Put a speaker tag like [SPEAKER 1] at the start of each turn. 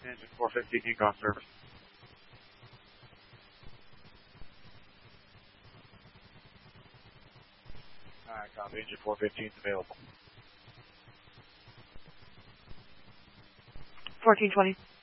[SPEAKER 1] Engine 415, Yukon service. Alright, copy. Engine 415 is available.
[SPEAKER 2] 1420.